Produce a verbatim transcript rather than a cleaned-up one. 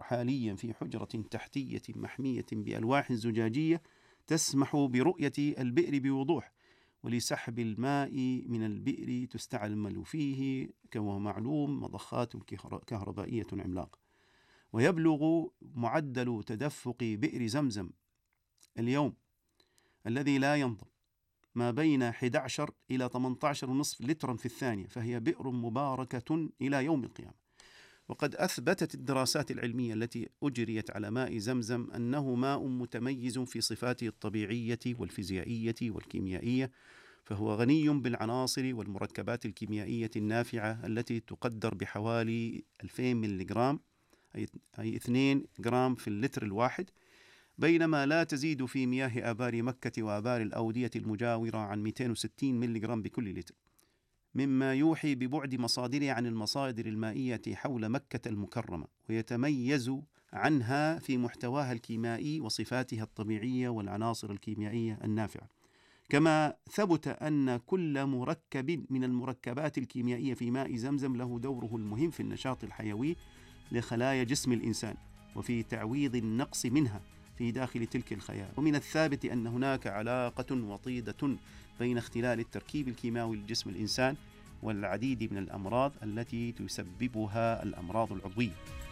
حاليا في حجرة تحتية محمية بألواح زجاجية تسمح برؤية البئر بوضوح، ولسحب الماء من البئر تستعمل فيه كما معلوم مضخات كهربائية عملاقة. ويبلغ معدل تدفق بئر زمزم اليوم الذي لا ينضب ما بين أحد عشر إلى ثمانية عشر ونصف لترا في الثانية، فهي بئر مباركة إلى يوم القيامة. وقد أثبتت الدراسات العلمية التي أجريت على ماء زمزم أنه ماء متميز في صفاته الطبيعية والفيزيائية والكيميائية، فهو غني بالعناصر والمركبات الكيميائية النافعة التي تقدر بحوالي ألفين ملغرام، أي اثنين جرام في اللتر الواحد، بينما لا تزيد في مياه آبار مكة وآبار الأودية المجاورة عن مئتين وستين ملغرام بكل لتر، مما يوحي ببعد مصادرها عن المصادر المائية حول مكة المكرمة، ويتميز عنها في محتواها الكيميائي وصفاتها الطبيعية والعناصر الكيميائية النافعة. كما ثبت أن كل مركب من المركبات الكيميائية في ماء زمزم له دوره المهم في النشاط الحيوي لخلايا جسم الإنسان وفي تعويض النقص منها في داخل تلك الخلايا. ومن الثابت أن هناك علاقة وطيدة بين اختلال التركيب الكيماوي لجسم الإنسان والعديد من الأمراض التي تسببها الأمراض العضوية.